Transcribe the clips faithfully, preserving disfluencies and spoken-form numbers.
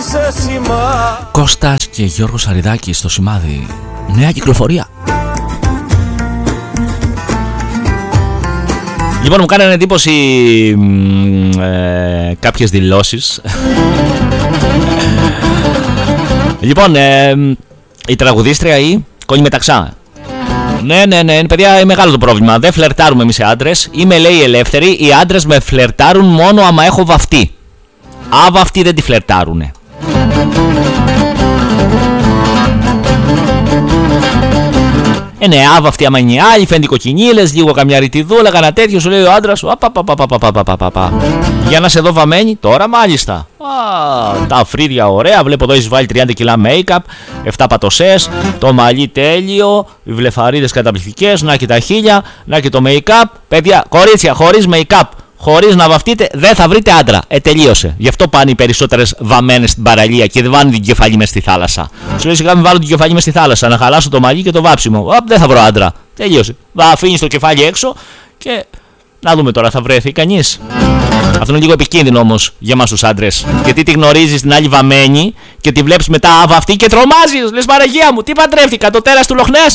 είσαι σημάδι. Κώστας και Γιώργος Σαριδάκης στο Σημάδι. Νέα κυκλοφορία. Λοιπόν, μου κάνανε εντύπωση ε, κάποιες δηλώσεις. Λοιπόν, ε, η τραγουδίστρια η Κόνη Μεταξά. Ναι, ναι, ναι, παιδιά, είναι μεγάλο το πρόβλημα. Δεν φλερτάρουμε εμείς οι άντρες. Είμαι, λέει, ελεύθερη. Οι άντρες με φλερτάρουν μόνο άμα έχω βαφτεί. Άβαυτοι δεν τη φλερτάρουνε. Ε, ναι, άβαυτοι άμα είναι άλλοι, φαίνεται κοκκινίλες, λίγο καμιά ρητιδούλα, κανένα τέτοιο, σου λέει ο άντρας σου. Απαπαπαπαπαπαπαπαπα. Για να σε δω βαμμένη, τώρα μάλιστα. Α, τα φρύδια ωραία, βλέπω εδώ έχεις βάλει τριάντα κιλά make-up, επτά πατωσές, το μαλλί τέλειο, οι βλεφαρίδες καταπληκτικές, να και τα χείλια, να και το make-up. Παιδιά, κορίτσια, χωρίς make-up, χωρίς να βαφτείτε, δεν θα βρείτε άντρα. Ε, τελείωσε. Γι' αυτό πάνε οι περισσότερες βαμμένες στην παραλία και δεν βάλουν την κεφαλή μες στη θάλασσα. Σου λέει σιγά μην βάλω την κεφαλή μες στη θάλασσα, να χαλάσω το μαλλί και το βάψιμο. Α, δεν θα βρω άντρα. Τελείωσε. Θα αφήνεις το κεφάλι έξω και να δούμε τώρα, θα βρεθεί κανείς. Αυτό είναι λίγο επικίνδυνο όμως για εμάς τους άντρες. Γιατί τη γνωρίζεις την άλλη βαμμένη και τη βλέπεις μετά αβαυτή και τρομάζεις. Λες Παναγία μου, τι παντρεύτηκα, το τέρας του Λοχνές.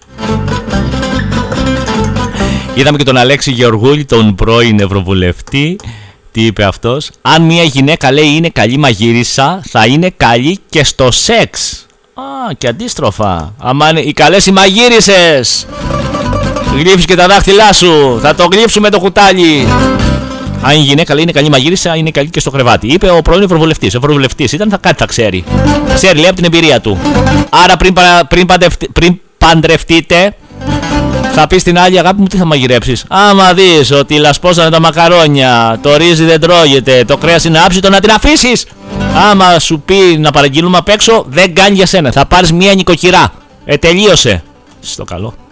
Είδαμε και τον Αλέξη Γεωργούλη, τον πρώην Ευρωβουλευτή. Τι είπε αυτός? Αν μια γυναίκα, λέει, είναι καλή μαγείρισα, θα είναι καλή και στο σεξ. Α, και αντίστροφα. Άμα είναι οι καλές οι μαγείρισες, γλύφεις και τα δάχτυλά σου, θα το γλύψουμε το κουτάλι. Αν η γυναίκα, λέει, είναι καλή μαγείρισα, είναι καλή και στο κρεβάτι. Είπε ο πρώην Ευρωβουλευτής. Ευρωβουλευτής ήταν, θα κάτι θα ξέρει. Ξέρει, λέει, από την εμπειρία του. Άρα πριν, πριν, παντρευτεί, πριν παντρευτείτε, θα πει στην άλλη, αγάπη μου, τι θα μαγειρέψεις? Άμα δεις ότι λασπώσανε τα μακαρόνια, το ρύζι δεν τρώγεται, το κρέας είναι άψητο, να την αφήσεις. Άμα σου πει να παραγγείλουμε απ' έξω, δεν κάνει για σένα. Θα πάρεις μία νοικοκυρά. Ε, τελείωσε. Στο καλό.